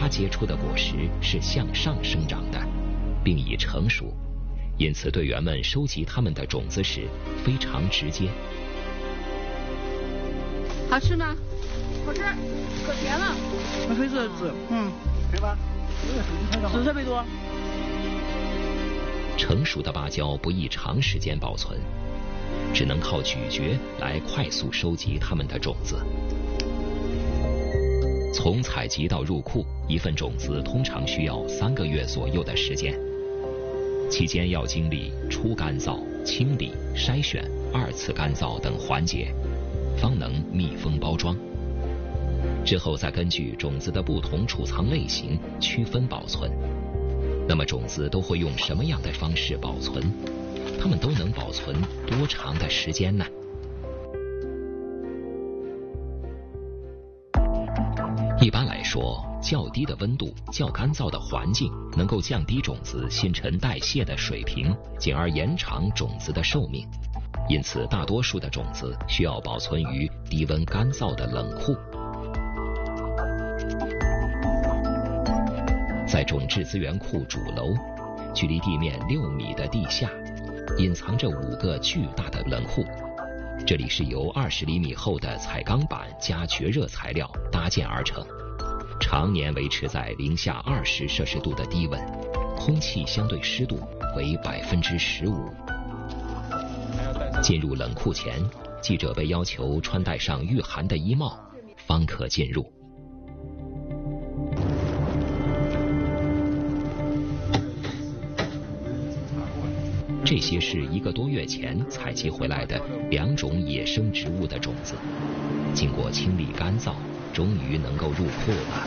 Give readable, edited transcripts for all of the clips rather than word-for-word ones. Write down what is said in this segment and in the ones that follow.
结出的果实是向上生长的，并已成熟，因此队员们收集它们的种子时非常直接。 好吃吗？好吃，可甜了。 那黑色籽， 对吧？ 籽特别多。 成熟的芭蕉不宜长时间保存，只能靠咀嚼来快速收集它们的种子。从采集到入库，一份种子通常需要3个月左右的时间，期间要经历初干燥、清理、筛选、2次干燥等环节，方能密封包装。之后再根据种子的不同储藏类型区分保存。那么种子都会用什么样的方式保存？它们都能保存多长的时间呢？一般来说，较低的温度、较干燥的环境能够降低种子新陈代谢的水平，进而延长种子的寿命。因此，大多数的种子需要保存于低温干燥的冷库。在种质资源库主楼，距离地面6米的地下，隐藏着5个巨大的冷库。这里是由20厘米厚的彩钢板加绝热材料搭建而成，常年维持在零下20摄氏度的低温，空气相对湿度为15%。进入冷库前，记者被要求穿戴上御寒的衣帽，方可进入。这些是1个多月前采集回来的2种野生植物的种子，经过清理干燥，终于能够入库了。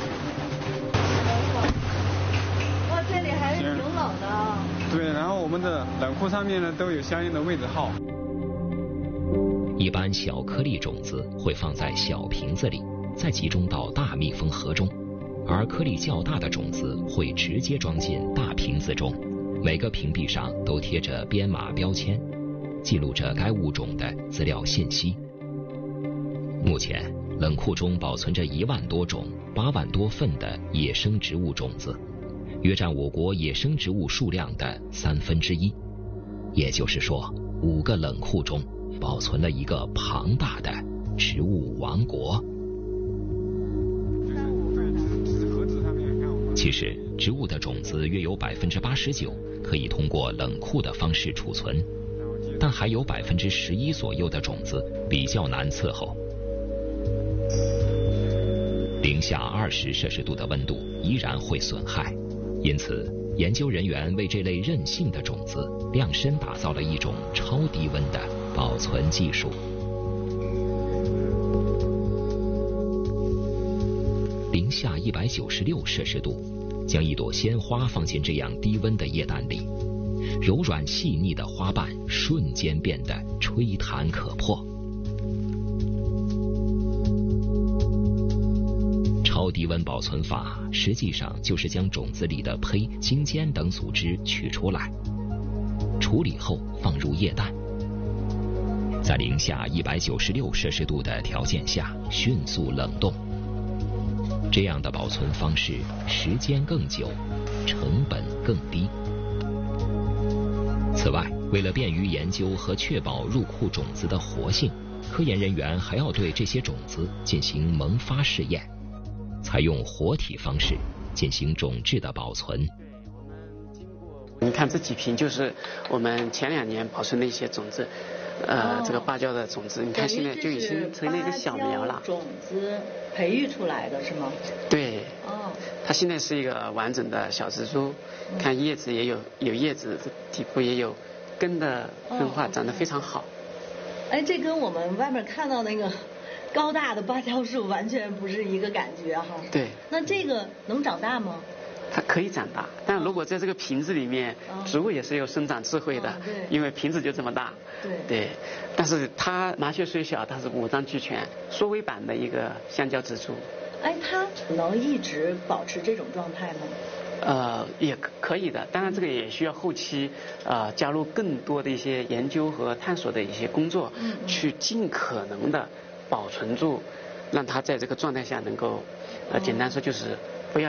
哇，这里还是挺冷的。 对，然后我们的冷库上面呢都有相应的位置号。 一般小颗粒种子会放在小瓶子里，再集中到大密封盒中，而颗粒较大的种子会直接装进大瓶子中。每个瓶壁上都贴着编码标签，记录着该物种的资料信息。目前，冷库中保存着1万多种、8万多份的野生植物种子，约占我国野生植物数量的1/3。也就是说，5个冷库中保存了一个庞大的植物王国。其实，植物的种子约有89%可以通过冷库的方式储存，但还有11%左右的种子比较难伺候。零下20摄氏度的温度依然会损害，因此研究人员为这类韧性的种子量身打造了一种超低温的保存技术。零下196摄氏度，将一朵鲜花放进这样低温的液氮里，柔软细腻的花瓣瞬间变得吹弹可破。超低温保存法实际上就是将种子里的胚、茎尖等组织取出来，处理后放入液氮，在零下196摄氏度的条件下迅速冷冻。这样的保存方式时间更久，成本更低。此外，为了便于研究和确保入库种子的活性，科研人员还要对这些种子进行萌发试验，采用活体方式进行种质的保存。 你看这几瓶就是我们前2年保存的一些种子，这个芭蕉的种子，你看现在就已经成了一个小苗了。 种子培育出来的是吗？ 对。它现在是一个完整的小植株，看叶子也有叶子，底部也有根的分化，长得非常好。 哎，这跟我们外面看到那个高大的芭蕉树完全不是一个感觉哈。 对。 那这个能长大吗？ 它可以长大，但如果在这个瓶子里面，植物也是有生长智慧的，因为瓶子就这么大。对。但是它麻雀虽小，它是五脏俱全，缩微版的一个香蕉植株。 哎，它能一直保持这种状态吗？ 也可以的，当然这个也需要后期加入更多的一些研究和探索的一些工作，去尽可能的保存住，让它在这个状态下能够，简单说就是